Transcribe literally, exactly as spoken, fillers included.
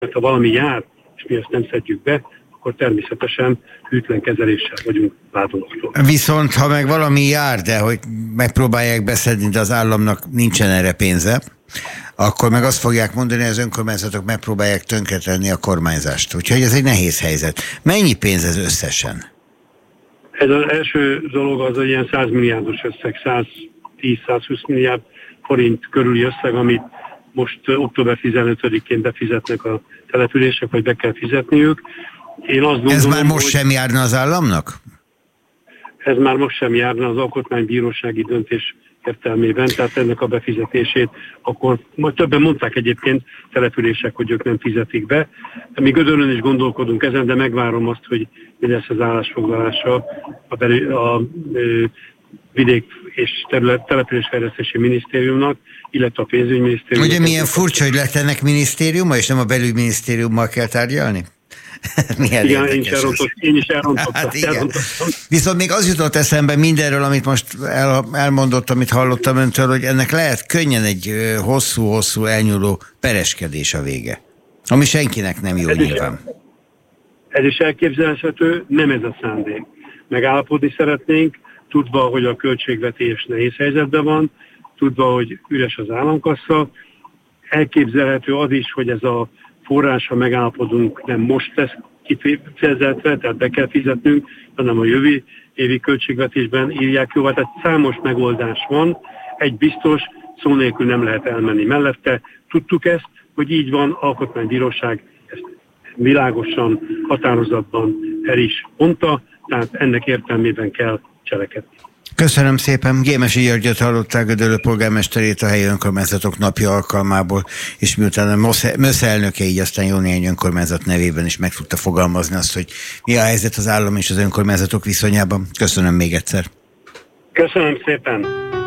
Mert ha valami jár, és mi ezt nem szedjük be, akkor természetesen hűtlen kezeléssel vagyunk vádolható. Viszont ha meg valami jár, de hogy megpróbálják beszedni, de az államnak nincsen erre pénze, akkor meg azt fogják mondani, hogy az önkormányzatok megpróbálják tönkretenni a kormányzást. Úgyhogy ez egy nehéz helyzet. Mennyi pénz ez összesen? Ez az első dolog az egy ilyen száz milliárdos összeg, száz tíz-százhúsz milliárd forint körüli összeg, amit most október tizenötödikén befizetnek a települések, vagy be kell fizetniük. Én azt gondolom, ez már most hogy sem járna az államnak? Ez már most sem járna az alkotmánybírósági döntés értelmében, tehát ennek a befizetését, akkor majd többen mondták egyébként települések, hogy ők nem fizetik be. Mi Gödöllőn is gondolkodunk ezen, de megvárom azt, hogy mi lesz az állásfoglalása a, belül, a, a vidék és terület, településfejlesztési minisztériumnak, illetve a pénzügyminisztériumnak. Ugye milyen furcsa, hogy lett ennek minisztériuma, és nem a belügyminisztériummal kell tárgyalni? Milyen igen, én is, elrontott, én is elrontottam. Hát viszont még az jutott eszembe mindenről, amit most el, elmondott, amit hallottam öntől, hogy ennek lehet könnyen egy hosszú-hosszú elnyúló pereskedés a vége. Ami senkinek nem jó ez nyilván. Is, ez is elképzelhető, nem ez a szándék. Megállapodni szeretnénk, tudva, hogy a költségvetés nehéz helyzetben van, tudva, hogy üres az államkassa. Elképzelhető az is, hogy ez a forrás, ha megállapodunk, nem most lesz kifizetve, tehát be kell fizetnünk, hanem a jövő évi költségvetésben írják jóvá. Tehát számos megoldás van, egy biztos, szó nélkül nem lehet elmenni mellette. Tudtuk ezt, hogy így van, alkotmánybíróság ezt világosan, határozatban el is mondta, tehát ennek értelmében kell cselekedni. Köszönöm szépen. Gémesi Györgyöt hallották, Gödöllő polgármesterét a helyi önkormányzatok napja alkalmából, és miután a MÖSZ elnöke, így aztán jó néhány önkormányzat nevében is meg tudta fogalmazni azt, hogy mi a helyzet az állam és az önkormányzatok viszonyában. Köszönöm még egyszer. Köszönöm szépen.